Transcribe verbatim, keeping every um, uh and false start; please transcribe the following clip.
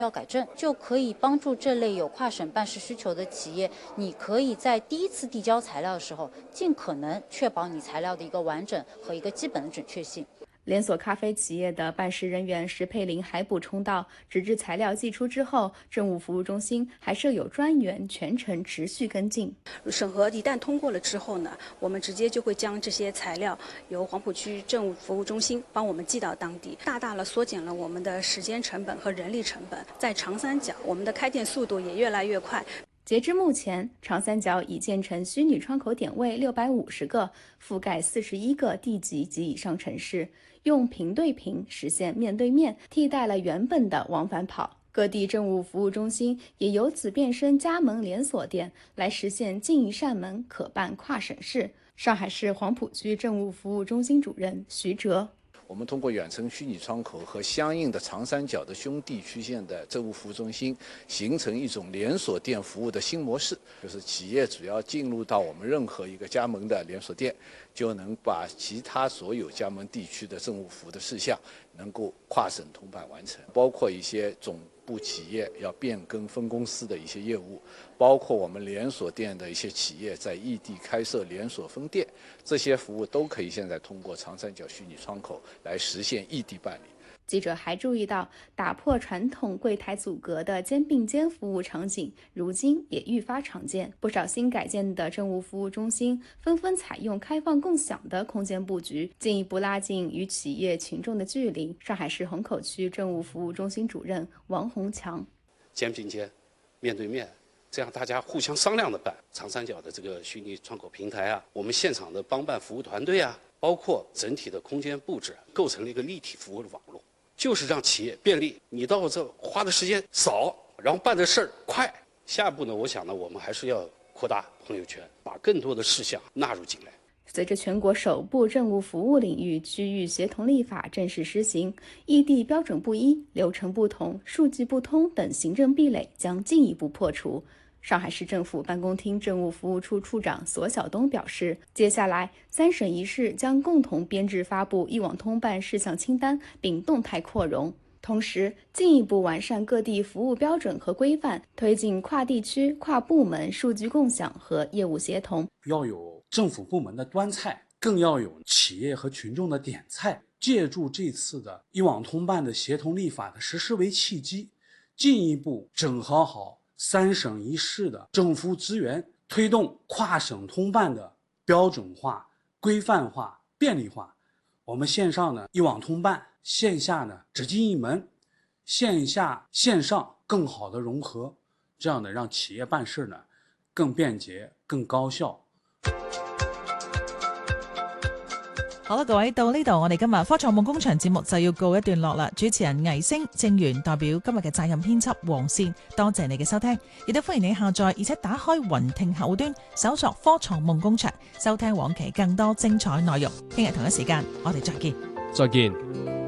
要改正，就可以帮助这类有跨省办事需求的企业，你可以在第一次递交材料的时候，尽可能确保你材料的一个完整和一个基本的准确性。 连锁咖啡企业的办事人员石佩玲还补充道，纸质材料寄出之后，政务服务中心还设有专员全程持续跟进。 审核一旦通过了之后呢，我们直接就会将这些材料由黄埔区政务服务中心帮我们寄到当地，大大了缩减了我们的时间成本和人力成本。在长三角，我们的开店速度也越来越快。 截至目前，长三角已建成虚拟窗口点位六百五十个，覆盖四十一个地级及以上城市，用屏对屏实现面对面，替代了原本的往返跑。各地政务服务中心也由此变身加盟连锁店，来实现近一扇门可办跨省市。上海市黄埔区政务服务中心主任徐哲， 我们通过远程虚拟窗口和相应的长三角的兄弟区县的政务服务中心，形成一种连锁店服务的新模式，就是企业只要进入到我们任何一个加盟的连锁店，就能把其他所有加盟地区的政务服务的事项能够跨省通办完成，包括一些总部企业要变更分公司的一些业务，包括我们连锁店的一些企业在异地开设连锁分店，这些服务都可以现在通过长三角虚拟窗口来实现异地办理。 记者还注意到，打破传统柜台阻隔的肩并肩服务场景，如今也愈发常见。不少新改建的政务服务中心纷纷采用开放共享的空间布局，进一步拉近与企业群众的距离。上海市虹口区政务服务中心主任王洪强： 肩并肩，面对面，这样大家互相商量的办。长三角的这个虚拟窗口平台啊，我们现场的帮办服务团队啊，包括整体的空间布置，构成了一个立体服务的网络。就是让企业便利，你到这花的时间少，然后办的事儿快。下一步呢，我想呢，我们还是要扩大朋友圈，把更多的事项纳入进来。 随着全国首部政务服务领域区域协同立法正式施行，异地标准不一、流程不同、数据不通等行政壁垒将进一步破除。上海市政府办公厅政务服务处处长索晓东表示，接下来三省一市将共同编制发布一网通办事项清单，并动态扩容，同时进一步完善各地服务标准和规范，推进跨地区、跨部门数据共享和业务协同。 要有政府部门的端菜，更要有企业和群众的点菜。借助这次的一网通办的协同立法的实施为契机，进一步整合好三省一市的政府资源，推动跨省通办的标准化、规范化、便利化。我们线上呢一网通办，线下呢只进一门，线下线上更好的融合，这样呢让企业办事呢更便捷、更高效。 好啦，各位，到呢度我哋今日科創夢工場節目就要告一段落啦。主持人魏星、正源代表今日嘅責任編輯黃倩，多謝你嘅收聽，亦都歡迎你下載而且打開雲聽客戶端，搜索科創夢工場，收聽往期更多精彩內容。聽日同一時間，我哋再見。 再見。